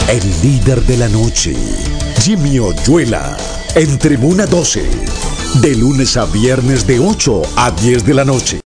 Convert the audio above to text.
el líder de la noche, Jimmy Oyuela, en Tribuna 12, de lunes a viernes de 8 a 10 de la noche.